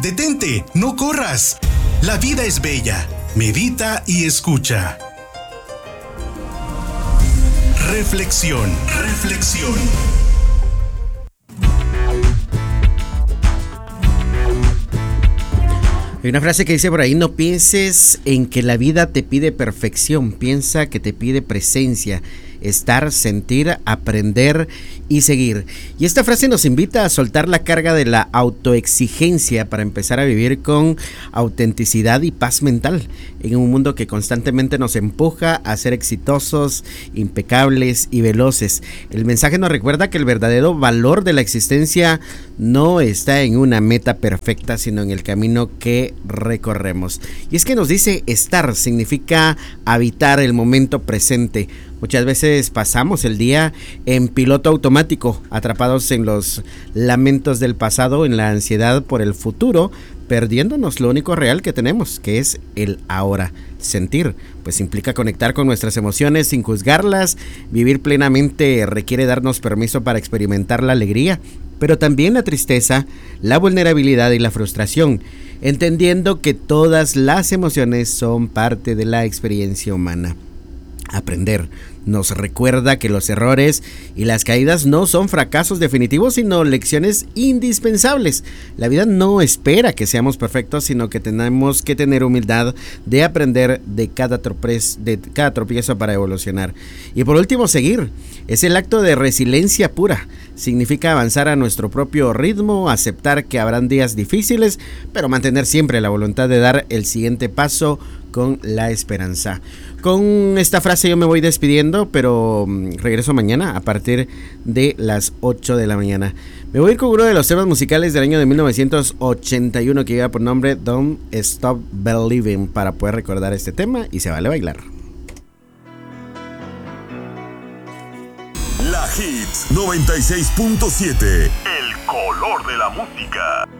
detente, no corras. La vida es bella. Medita y escucha. Reflexión. Hay una frase que dice por ahí: no pienses en que la vida te pide perfección, piensa que te pide presencia, estar, sentir, aprender y seguir. Y esta frase nos invita a soltar la carga de la autoexigencia para empezar a vivir con autenticidad y paz mental en un mundo que constantemente nos empuja a ser exitosos, impecables y veloces. El mensaje nos recuerda que el verdadero valor de la existencia no está en una meta perfecta, sino en el camino que recorremos. Y es que nos dice estar significa habitar el momento presente. Muchas veces pasamos el día en piloto automático, atrapados en los lamentos del pasado, en la ansiedad por el futuro, perdiéndonos lo único real que tenemos, que es el ahora. Sentir, pues implica conectar con nuestras emociones sin juzgarlas. Vivir plenamente requiere darnos permiso para experimentar la alegría, pero también la tristeza, la vulnerabilidad y la frustración, entendiendo que todas las emociones son parte de la experiencia humana. Aprender nos recuerda que los errores y las caídas no son fracasos definitivos, sino lecciones indispensables. La vida no espera que seamos perfectos, sino que tenemos que tener humildad de aprender de cada tropiezo para evolucionar. Y por último, seguir. Es el acto de resiliencia pura. Significa avanzar a nuestro propio ritmo, aceptar que habrán días difíciles, pero mantener siempre la voluntad de dar el siguiente paso con la esperanza. Con esta frase yo me voy despidiendo, pero regreso mañana a partir de las 8 de la mañana. Me voy a ir con uno de los temas musicales del año de 1981 que lleva por nombre Don't Stop Believing, para poder recordar este tema y se vale bailar. La Hits 96.7, el color de la música.